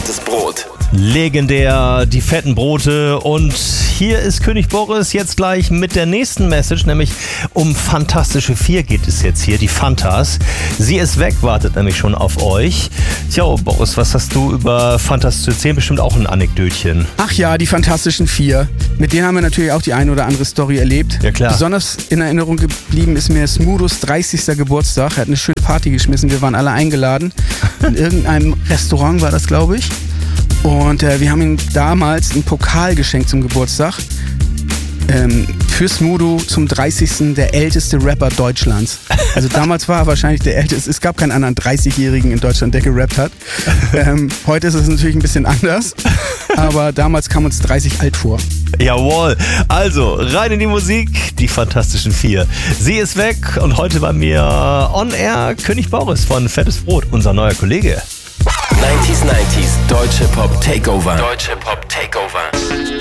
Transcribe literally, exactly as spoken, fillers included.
fettes Brot. Legendär, die fetten Brote. Und hier ist König Boris jetzt gleich mit der nächsten Message, nämlich um Fantastische Vier geht es jetzt hier, die Fantas. Sie ist weg, wartet nämlich schon auf euch. Tja, Boris, was hast du über Fantas zu erzählen? Bestimmt auch ein Anekdötchen. Ach ja, die Fantastischen Vier. Mit denen haben wir natürlich auch die eine oder andere Story erlebt. Ja, klar. Besonders in Erinnerung geblieben ist mir Smudos dreißigster Geburtstag. Er hat eine schöne Party geschmissen. Wir waren alle eingeladen. In irgendeinem Restaurant war das, glaube ich. Und äh, wir haben ihm damals einen Pokal geschenkt zum Geburtstag. Ähm, für Smudo zum dreißigsten der älteste Rapper Deutschlands. Also damals war er wahrscheinlich der älteste. Es gab keinen anderen dreißigjährigen in Deutschland, der gerappt hat. Ähm, heute ist es natürlich ein bisschen anders. Aber damals kam uns dreißig alt vor. Jawohl. Also, rein in die Musik, die Fantastischen Vier. Sie ist weg und heute bei mir on air König Boris von Fettes Brot, unser neuer Kollege. neunziger neunzig Deutsche Pop Takeover. Deutsche Pop Takeover.